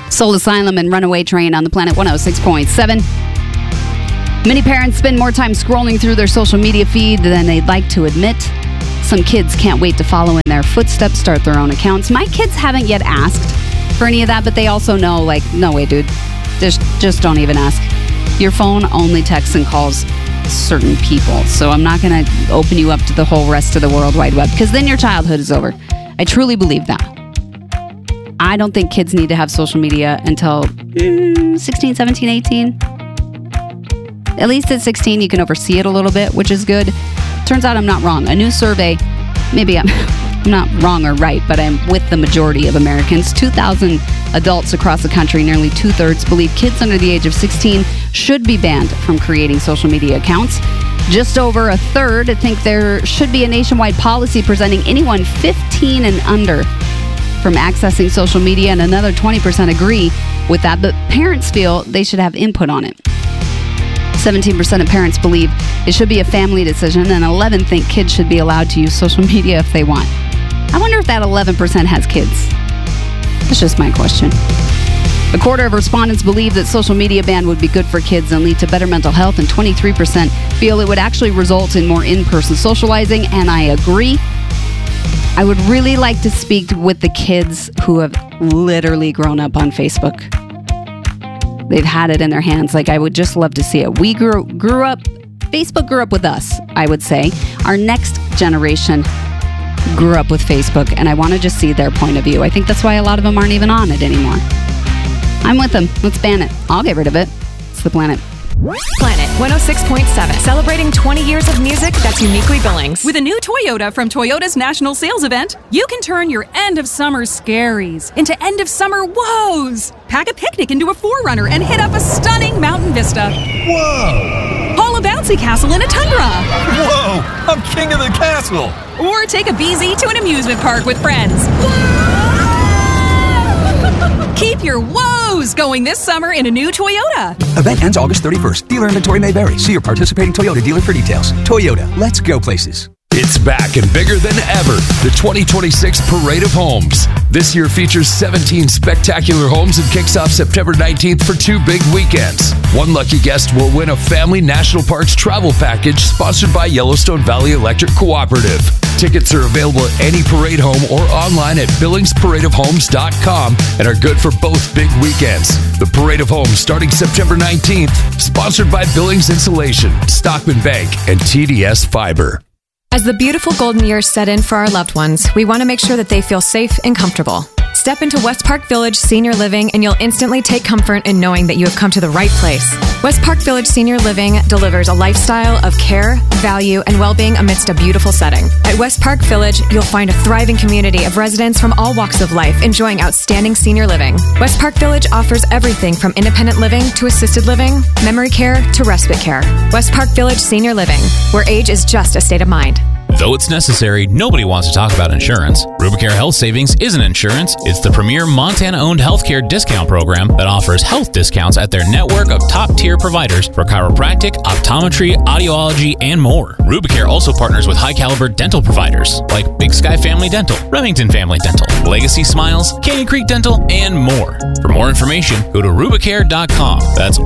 Soul Asylum and Runaway Train on the Planet 106.7. Many parents spend more time scrolling through their social media feed than they'd like to admit. Some kids can't wait to follow in their footsteps, start their own accounts. My kids haven't yet asked for any of that, but they also know, like, no way, dude. Just don't even ask. Your phone only texts and calls certain people, so I'm not going to open you up to the whole rest of the World Wide Web, because then your childhood is over. I truly believe that. I don't think kids need to have social media until 16, 17, 18. At least at 16, you can oversee it a little bit, which is good. Turns out I'm not wrong. A new survey, maybe I'm not wrong or right, but I'm with the majority of Americans. 2,000 adults across the country, nearly 2/3, believe kids under the age of 16 should be banned from creating social media accounts. Just over a third think there should be a nationwide policy preventing anyone 15 and under from accessing social media, and another 20% agree with that, but parents feel they should have input on it. 17% of parents believe it should be a family decision, and 11 think kids should be allowed to use social media if they want. I wonder if that 11% has kids. That's just my question. A quarter of respondents believe that social media ban would be good for kids and lead to better mental health, and 23% feel it would actually result in more in-person socializing, and I agree. I would really like to speak with the kids who have literally grown up on Facebook. They've had it in their hands. Like, I would just love to see it. We grew up, Facebook grew up with us, I would say. Our next generation grew up with Facebook, and I want to just see their point of view. I think that's why a lot of them aren't even on it anymore. I'm with them. Let's ban it. I'll get rid of it. It's the Planet. Planet 106.7, celebrating 20 years of music that's uniquely Billings. With a new Toyota from Toyota's National Sales Event, you can turn your end-of-summer scaries into end-of-summer woes. Pack a picnic into a 4Runner and hit up a stunning mountain vista. Whoa! Haul a bouncy castle in a Tundra. Whoa! I'm king of the castle! Or take a BZ to an amusement park with friends. Keep your woes going this summer in a new Toyota. Event ends August 31st. Dealer inventory may vary. See your participating Toyota dealer for details. Toyota, let's go places. It's back and bigger than ever. The 2026 Parade of Homes. This year features 17 spectacular homes and kicks off September 19th for 2 big weekends. One lucky guest will win a Family National Parks travel package sponsored by Yellowstone Valley Electric Cooperative. Tickets are available at any parade home or online at billingsparadeofhomes.com and are good for both big weekends. The Parade of Homes starting September 19th, sponsored by Billings Insulation, Stockman Bank, and TDS Fiber. As the beautiful golden years set in for our loved ones, we want to make sure that they feel safe and comfortable. Step into West Park Village Senior Living and you'll instantly take comfort in knowing that you have come to the right place. West Park Village Senior Living delivers a lifestyle of care, value, and well-being amidst a beautiful setting. At West Park Village, you'll find a thriving community of residents from all walks of life enjoying outstanding senior living. West Park Village offers everything from independent living to assisted living, memory care to respite care. West Park Village Senior Living, where age is just a state of mind. Though it's necessary, nobody wants to talk about insurance. Rubicare Health Savings isn't insurance. It's the premier Montana-owned healthcare discount program that offers health discounts at their network of top-tier providers for chiropractic, optometry, audiology, and more. Rubicare also partners with high-caliber dental providers like Big Sky Family Dental, Remington Family Dental, Legacy Smiles, Canyon Creek Dental, and more. For more information, go to rubicare.com. That's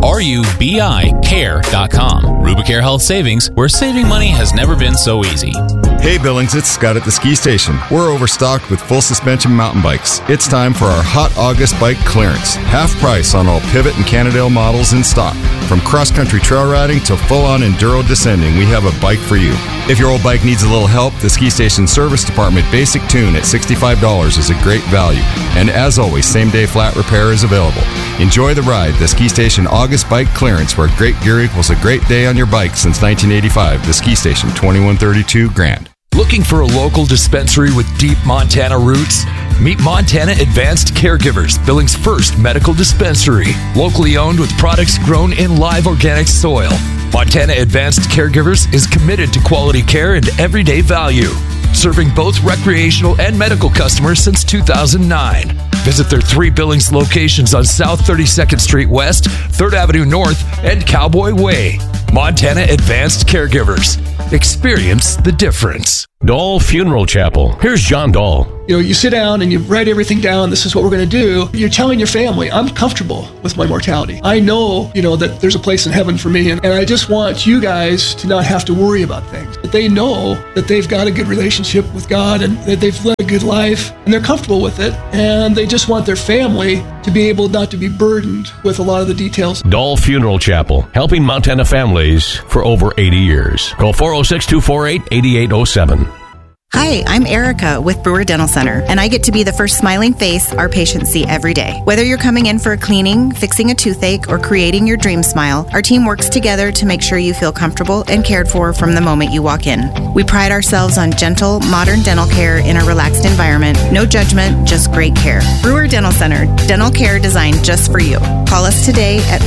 RUBICare.com. Rubicare Health Savings, where saving money has never been so easy. Hey Billings, it's Scott at the ski station. We're overstocked with full suspension mountain bikes. It's time for our Hot August bike clearance. Half price on all Pivot and Cannondale models in stock. From cross-country trail riding to full-on enduro descending, we have a bike for you. If your old bike needs a little help, the Ski Station Service Department Basic Tune at $65 is a great value. And as always, same-day flat repair is available. Enjoy the ride. The Ski Station August Bike Clearance, where great gear equals a great day on your bike since 1985. The Ski Station, 2132 Grand. Looking for a local dispensary with deep Montana roots? Meet Montana Advanced Caregivers, Billings' first medical dispensary. Locally owned with products grown in live organic soil. Montana Advanced Caregivers is committed to quality care and everyday value, serving both recreational and medical customers since 2009. Visit their 3 Billings locations on South 32nd Street West, 3rd Avenue North, and Cowboy Way. Montana Advanced Caregivers. Experience the difference. Dahl Funeral Chapel. Here's John Dahl. you sit down and you write everything down, this is what we're going to do, you're telling your family, I'm comfortable with my mortality. I know, that there's a place in heaven for me, and I just want you guys to not have to worry about things. But they know that they've got a good relationship with God and that they've led a good life, and they're comfortable with it, and they just want their family to be able not to be burdened with a lot of the details. Dahl Funeral Chapel, helping Montana families for over 80 years. Call 406-248-8807. Hi, I'm Erica with Brewer Dental Center, and I get to be the first smiling face our patients see every day. Whether you're coming in for a cleaning, fixing a toothache, or creating your dream smile, our team works together to make sure you feel comfortable and cared for from the moment you walk in. We pride ourselves on gentle, modern dental care in a relaxed environment. No judgment, just great care. Brewer Dental Center, dental care designed just for you. Call us today at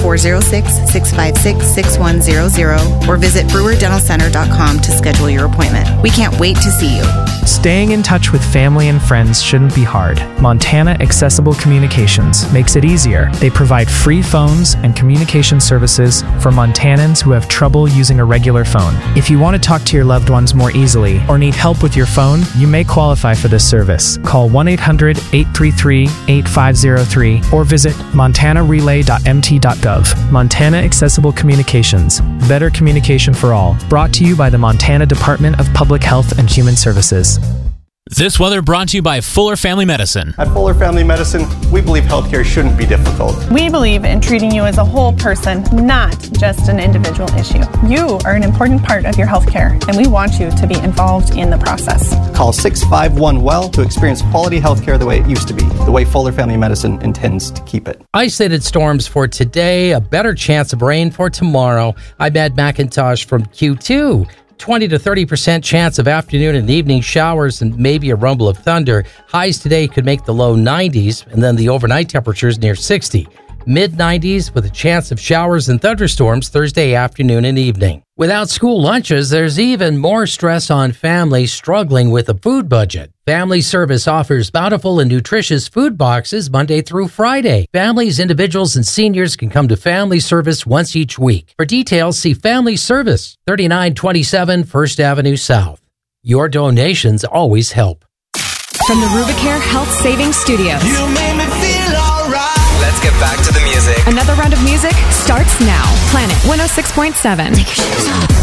406-656-6100 or visit brewerdentalcenter.com to schedule your appointment. We can't wait to see you. Staying in touch with family and friends shouldn't be hard. Montana Accessible Communications makes it easier. They provide free phones and communication services for Montanans who have trouble using a regular phone. If you want to talk to your loved ones more easily or need help with your phone, you may qualify for this service. Call 1-800-833-8503 or visit montanarelay.mt.gov. Montana Accessible Communications. Better communication for all. Brought to you by the Montana Department of Public Health and Human Services. This weather brought to you by Fuller Family Medicine. At Fuller Family Medicine, we believe healthcare shouldn't be difficult. We believe in treating you as a whole person, not just an individual issue. You are an important part of your healthcare, and we want you to be involved in the process. Call 651-WELL to experience quality healthcare the way it used to be, the way Fuller Family Medicine intends to keep it. Isolated storms for today, a better chance of rain for tomorrow. I'm Ed McIntosh from Q2. 20 to 30% chance of afternoon and evening showers and maybe a rumble of thunder. Highs today could make the low 90s, and then the overnight temperatures near 60. Mid-90s with a chance of showers and thunderstorms Thursday afternoon and evening. Without school lunches, there's even more stress on families struggling with a food budget. Family Service offers bountiful and nutritious food boxes Monday through Friday. Families, individuals, and seniors can come to Family Service once each week. For details, see Family Service, 3927 First Avenue South. Your donations always help. From the Rubicare Health Savings Studios. You made me feel alright. Let's get back to the music. Another round of music starts now. Planet 106.7. Take your shoes off.